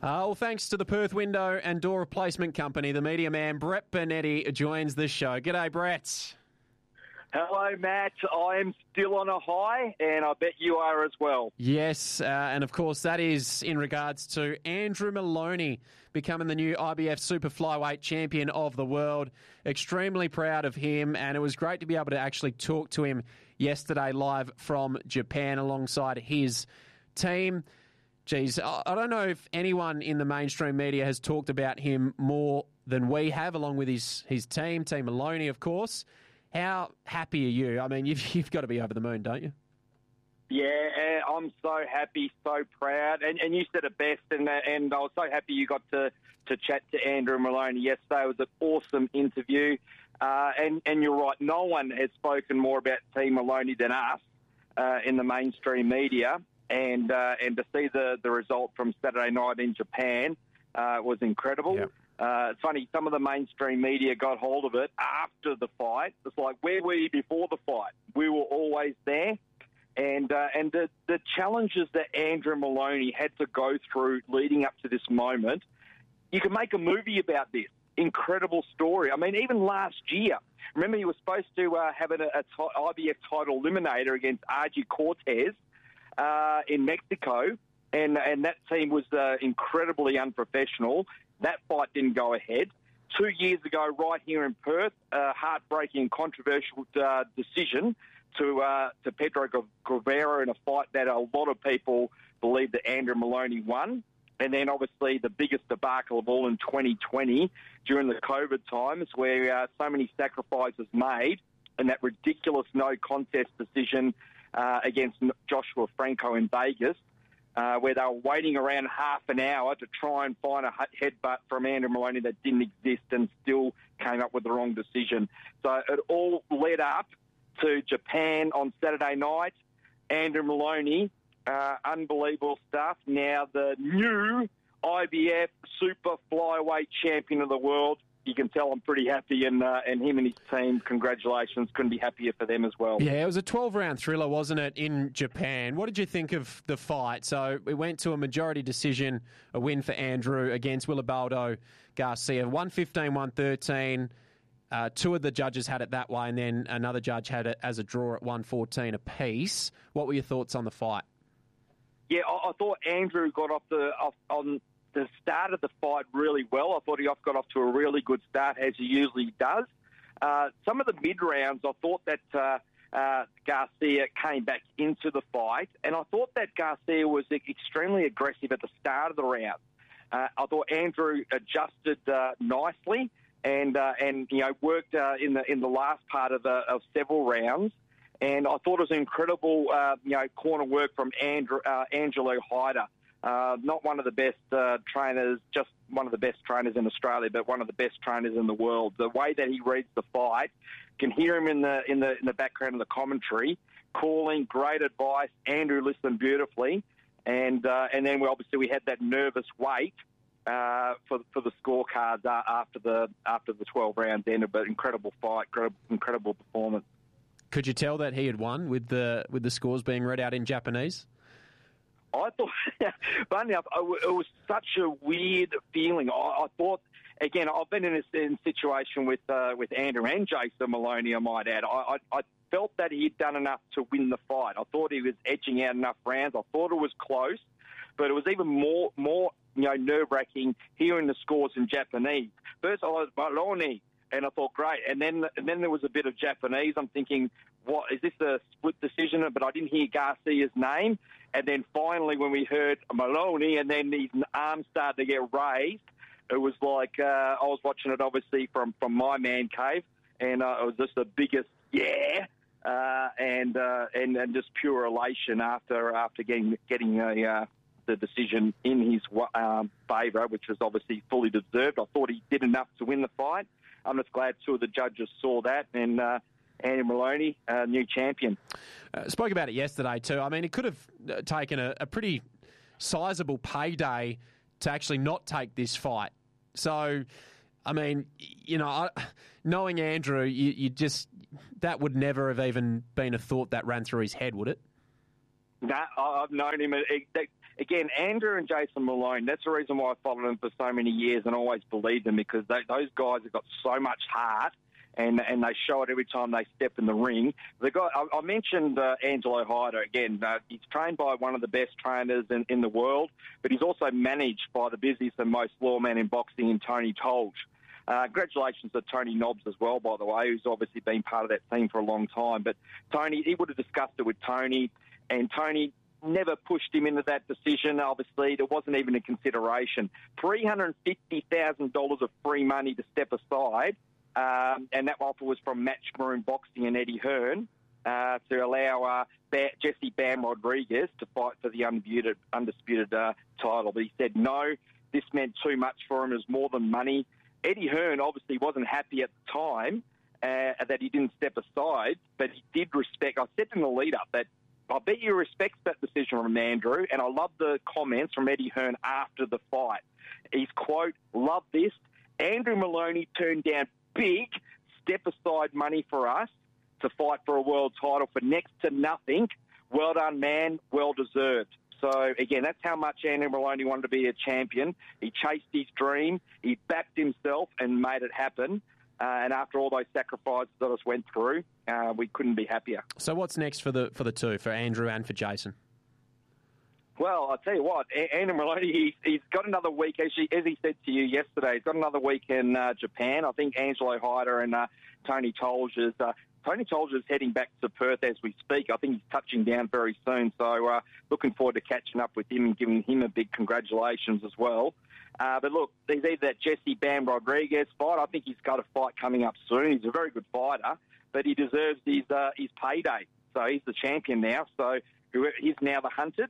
Well, thanks to the Perth Window and Door Replacement Company, the media man Brett Bernetti joins the show. G'day, Brett. Hello, Matt. I am still on a high, and I bet you are as well. Yes, and of course that is in regards to Andrew Maloney becoming the new IBF Super Flyweight Champion of the world. Extremely proud of him, and it was great to be able to actually talk to him yesterday live from Japan alongside his team. Geez, I don't know if anyone in the mainstream media has talked about him more than we have, along with his team, Team Maloney, of course. How happy are you? I mean, you've got to be over the moon, don't you? Yeah, I'm so happy, so proud. And you said it best, and I was so happy you got to chat to Andrew Maloney yesterday. It was an awesome interview. And you're right, no one has spoken more about Team Maloney than us in the mainstream media. And to see the result from Saturday night in Japan was incredible. Yep. It's funny, some of the mainstream media got hold of it after the fight. It's like, where were you before the fight? We were always there. And the challenges that Andrew Maloney had to go through leading up to this moment, you can make a movie about this. Incredible story. I mean, even last year, remember he was supposed to have an IBF title eliminator against RG Cortez in Mexico, and that team was incredibly unprofessional. That fight didn't go ahead. 2 years ago, right here in Perth, a heartbreaking, controversial decision to Pedro Guevara in a fight that a lot of people believe that Andrew Maloney won. And then, obviously, the biggest debacle of all in 2020 during the COVID times, where so many sacrifices made, and that ridiculous no-contest decision against Joshua Franco in Vegas, where they were waiting around half an hour to try and find a headbutt from Andrew Maloney that didn't exist and still came up with the wrong decision. So it all led up to Japan on Saturday night. Andrew Maloney, unbelievable stuff. Now the new IBF Super Flyweight Champion of the world. You can tell I'm pretty happy, and him and his team, congratulations. Couldn't be happier for them as well. Yeah, it was a 12-round thriller, wasn't it, in Japan? What did you think of the fight? So we went to a majority decision, a win for Andrew against Wilibaldo Garcia, 115, 113. Two of the judges had it that way, and then another judge had it as a draw at 114 apiece. What were your thoughts on the fight? Yeah, I thought Andrew got on the start of the fight really well. I thought he got off to a really good start, as he usually does. Some of the mid-rounds, I thought that Garcia came back into the fight, and I thought that Garcia was extremely aggressive at the start of the round. I thought Andrew adjusted nicely and worked in the last part of several rounds. And I thought it was incredible, corner work from Angelo Hyder. Not one of the best trainers, just one of the best trainers in Australia, but one of the best trainers in the world. The way that he reads the fight, can hear him in the background of the commentary, calling, great advice. Andrew listened beautifully, and then we had that nervous wait for the scorecards after the 12 rounds ended. But incredible fight, incredible performance. Could you tell that he had won with the scores being read out in Japanese? I thought, funny enough, it was such a weird feeling. I thought, again, I've been in a situation with Andrew and Jason Maloney, I might add. I felt that he'd done enough to win the fight. I thought he was edging out enough rounds. I thought it was close, but it was even more nerve-wracking hearing the scores in Japanese. First, I was Maloney, and I thought, great. And then there was a bit of Japanese. I'm thinking, what, is this a split decision? But I didn't hear Garcia's name. And then finally, when we heard Maloney and then his arms started to get raised, it was like I was watching it, obviously, from my man cave, and it was just the biggest and just pure elation after getting the decision in his favour, which was obviously fully deserved. I thought he did enough to win the fight. I'm just glad two of the judges saw that, and Andrew Maloney, new champion. Spoke about it yesterday too. I mean, it could have taken a pretty sizable payday to actually not take this fight. So, I mean, knowing Andrew, you just, that would never have even been a thought that ran through his head, would it? No, I've known him. again, Andrew and Jason Malone, that's the reason why I followed them for so many years and always believed them, because those guys have got so much heart. And they show it every time they step in the ring. The guy I mentioned, Angelo Hyder, again, he's trained by one of the best trainers in the world, but he's also managed by the busiest and most loyal man in boxing in Tony Tolge. Congratulations to Tony Nobbs as well, by the way, who's obviously been part of that team for a long time. But Tony, he would have discussed it with Tony, and Tony never pushed him into that decision. Obviously, there wasn't even a consideration. $350,000 of free money to step aside. And that offer was from Match Maroon Boxing and Eddie Hearn to allow Jesse Bam Rodriguez to fight for the undisputed title. But he said no, this meant too much for him. It was more than money. Eddie Hearn obviously wasn't happy at the time that he didn't step aside, but he did respect. I said in the lead-up that I bet you respects that decision from Andrew, and I love the comments from Eddie Hearn after the fight. His quote, "Love this. Andrew Maloney turned down big step-aside money for us to fight for a world title for next to nothing. Well done, man. Well deserved." So, again, that's how much Andrew Maloney wanted to be a champion. He chased his dream. He backed himself and made it happen. And after all those sacrifices that us went through, we couldn't be happier. So what's next for the two, for Andrew and for Jason? Well, I'll tell you what, Andrew Maloney, he's got another week, as he said to you yesterday, he's got another week in Japan. I think Angelo Hyder and Tony Tolge is heading back to Perth as we speak. I think he's touching down very soon. So looking forward to catching up with him and giving him a big congratulations as well. But look, there's either that Jesse Bam Rodriguez fight. I think he's got a fight coming up soon. He's a very good fighter, but he deserves his payday. So he's the champion now. So he's now the hunted.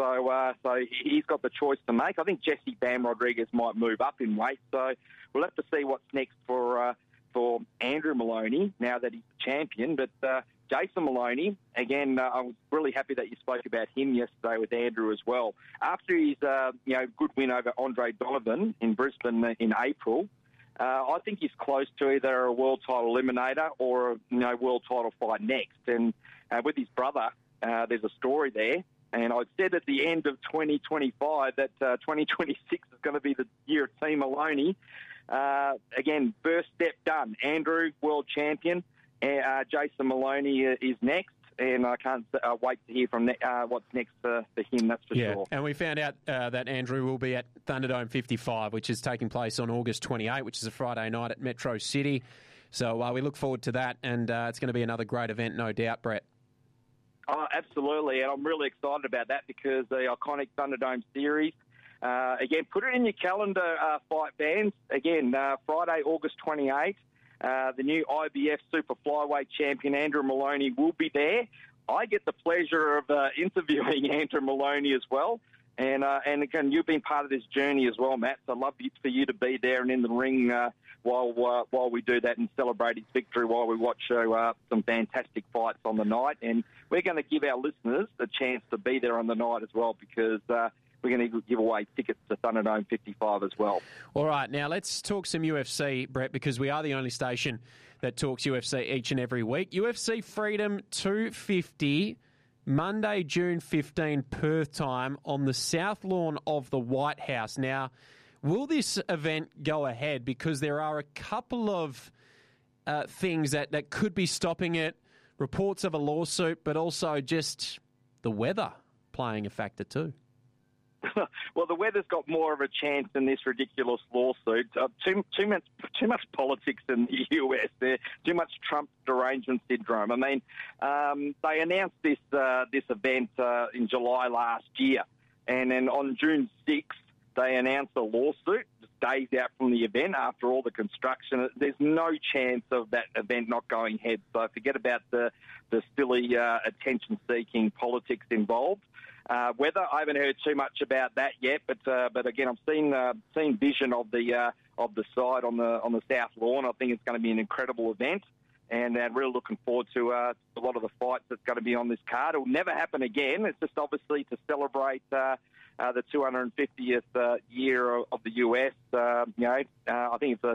So he's got the choice to make. I think Jesse Bam Rodriguez might move up in weight. So we'll have to see what's next for Andrew Maloney now that he's the champion. But Jason Maloney, again, I was really happy that you spoke about him yesterday with Andrew as well. After his good win over Andre Donovan in Brisbane in April, I think he's close to either a world title eliminator or a world title fight next. And with his brother, there's a story there. And I said at the end of 2025 that 2026 is going to be the year of Team Maloney. Again, first step done. Andrew, world champion. Jason Maloney is next. And I can't wait to hear from what's next for him, that's for sure. And we found out that Andrew will be at Thunderdome 55, which is taking place on August 28, which is a Friday night at Metro City. So we look forward to that, and it's going to be another great event, no doubt, Brett. Oh, absolutely, and I'm really excited about that because the iconic Thunderdome series, again, put it in your calendar, fight fans. Again, Friday, August 28th, the new IBF Super Flyweight champion, Andrew Maloney, will be there. I get the pleasure of interviewing Andrew Maloney as well. And again, you've been part of this journey as well, Matt. So I'd love for you to be there and in the ring while we do that and celebrate his victory while we watch some fantastic fights on the night. And we're going to give our listeners a chance to be there on the night as well because we're going to give away tickets to Thunderdome 55 as well. All right, now let's talk some UFC, Brett, because we are the only station that talks UFC each and every week. UFC Freedom 250, Monday, June 15, Perth time, on the South Lawn of the White House. Now, will this event go ahead? Because there are a couple of things that could be stopping it. Reports of a lawsuit, but also just the weather playing a factor too. Well, the weather's got more of a chance than this ridiculous lawsuit. Too much politics in the US. There, too much Trump derangement syndrome. I mean, they announced this event in July last year, and then on June 6th, they announced a lawsuit just days out from the event after all the construction. There's no chance of that event not going ahead. So forget about the silly attention-seeking politics involved. Weather, I haven't heard too much about that yet, but again, I've seen vision of the side on the South Lawn. I think it's going to be an incredible event, and really looking forward to a lot of the fights that's going to be on this card. It will never happen again. It's just obviously to celebrate the 250th year of the US. I think it's the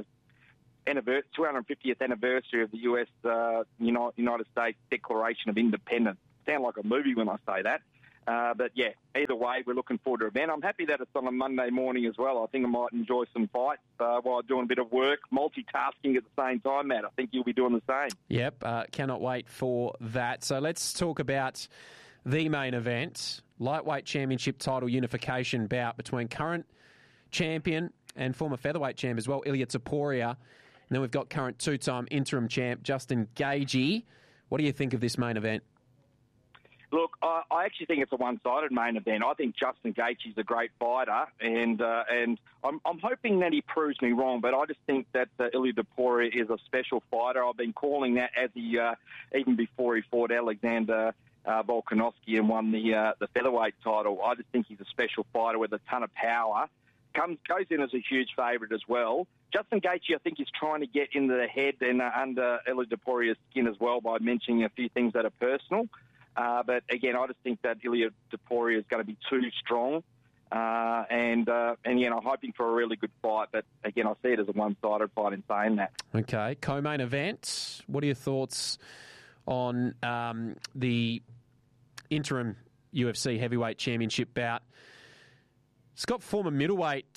250th anniversary of the US United States Declaration of Independence. Sound like a movie when I say that. But yeah, either way, we're looking forward to it. Man, I'm happy that it's on a Monday morning as well. I think I might enjoy some fights while doing a bit of work, multitasking at the same time, Matt. I think you'll be doing the same. Yep, cannot wait for that. So let's talk about the main event, lightweight championship title unification bout between current champion and former featherweight champ as well, Ilia Topuria. And then we've got current two-time interim champ, Justin Gaethje. What do you think of this main event? Look, I actually think it's a one-sided main event. I think Justin Gaethje's a great fighter, and I'm hoping that he proves me wrong, but I just think that Ilia Topuria is a special fighter. I've been calling that as he, even before he fought Alexander Volkanovski and won the featherweight title. I just think he's a special fighter with a ton of power. Goes in as a huge favourite as well. Justin Gaethje, I think, is trying to get into the head and under Ilia Topuria's skin as well by mentioning a few things that are personal. But again, I just think that Ilia Topuria is going to be too strong. And again, I'm hoping for a really good fight. But again, I see it as a one-sided fight in saying that. Okay, co-main event. What are your thoughts on the interim UFC heavyweight championship bout? It's got former middleweight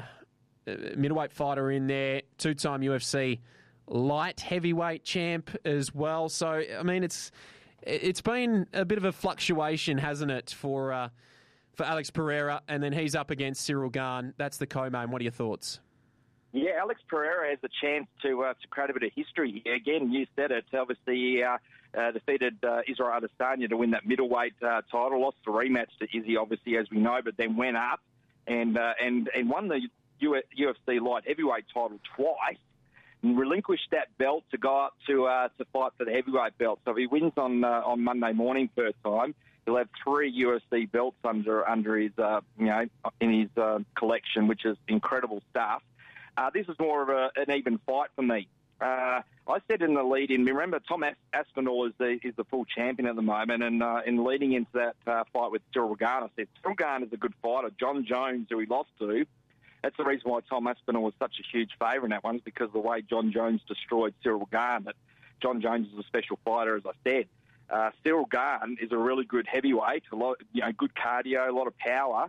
fighter in there, two-time UFC light heavyweight champ as well. So, I mean, it's been a bit of a fluctuation, hasn't it, for Alex Pereira, and then he's up against Cyril Gane. That's the co-main. What are your thoughts? Yeah, Alex Pereira has a chance to create a bit of history here. Again, you said it. Obviously, defeated Israel Adesanya to win that middleweight title. Lost the rematch to Izzy, obviously, as we know, but then went up and won the UFC light heavyweight title twice. And relinquished that belt to go up to fight for the heavyweight belt. So if he wins on Monday morning first time, he'll have 3 UFC belts under his in his collection, which is incredible stuff. This is more of an even fight for me. I said in the lead-in, remember Tom Aspinall is the full champion at the moment, and in leading into that fight with Cyril Gane, I said Cyril Gane is a good fighter. John Jones, who he lost to, that's the reason why Tom Aspinall was such a huge favourite in that one, is because of the way John Jones destroyed Cyril Gane. But John Jones is a special fighter, as I said. Cyril Gane is a really good heavyweight, a lot, good cardio, a lot of power.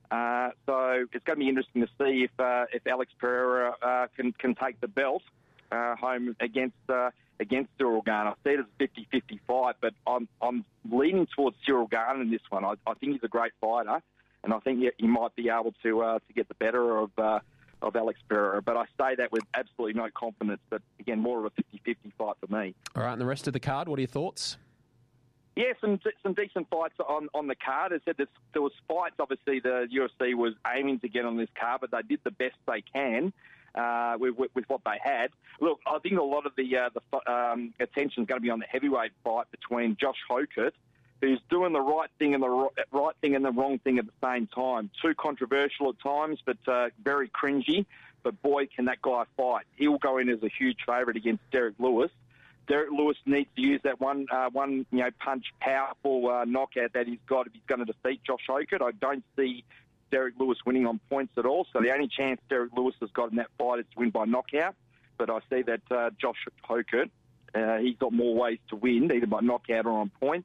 So it's going to be interesting to see if Alex Pereira can take the belt home against Cyril Gane. I see it as a 50-50 fight, but I'm leaning towards Cyril Gane in this one. I think he's a great fighter, and I think he might be able to get the better of Alex Pereira. But I say that with absolutely no confidence. But again, more of a 50-50 fight for me. All right, and the rest of the card, what are your thoughts? Yeah, some decent fights on the card. As I said, there was fights. Obviously, the UFC was aiming to get on this card, but they did the best they can with what they had. Look, I think a lot of the attention is going to be on the heavyweight fight between Josh Hokert, who's doing the right thing and the right thing and the wrong thing at the same time. Too controversial at times, but very cringy. But boy, can that guy fight! He'll go in as a huge favourite against Derek Lewis. Derek Lewis needs to use that one punch, powerful knockout that he's got if he's going to defeat Josh Hokert. I don't see Derek Lewis winning on points at all. So the only chance Derek Lewis has got in that fight is to win by knockout. But I see that Josh Hokert, he's got more ways to win, either by knockout or on points.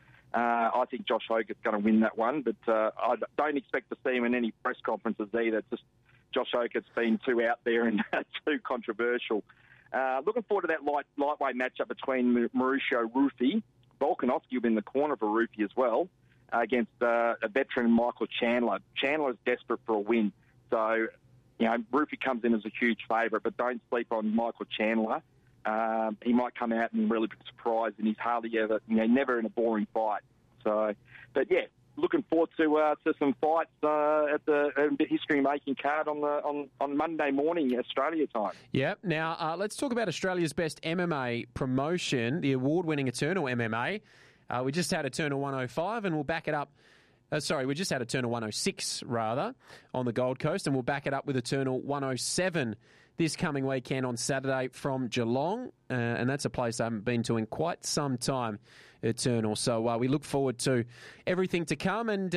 I think Josh Hokert's going to win that one, but I don't expect to see him in any press conferences either. It's just Josh Hokert's been too out there and too controversial. Looking forward to that lightweight matchup between Mauricio Rufy. Volkanovski will be in the corner for Rufy as well, against a veteran Michael Chandler. Chandler is desperate for a win. So, Rufy comes in as a huge favourite, but don't sleep on Michael Chandler. He might come out and really be surprised, and he's hardly ever, never in a boring fight. So, but yeah, looking forward to some fights at the history-making card on Monday morning, Australia time. Yeah. Now, let's talk about Australia's best MMA promotion, the award-winning Eternal MMA. We just had Eternal 105, and we'll back it up. We just had Eternal 106, rather, on the Gold Coast, and we'll back it up with Eternal 107 this coming weekend on Saturday from Geelong, and that's a place I haven't been to in quite some time, Eternal. So we look forward to everything to come, and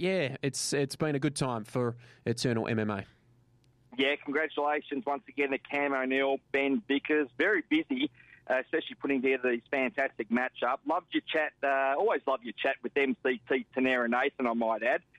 it's been a good time for Eternal MMA. Yeah, congratulations once again to Cam O'Neill, Ben Vickers. Very busy. especially putting together these fantastic matchup. Loved your chat. Always love your chat with MCT Tanera Nathan, I might add.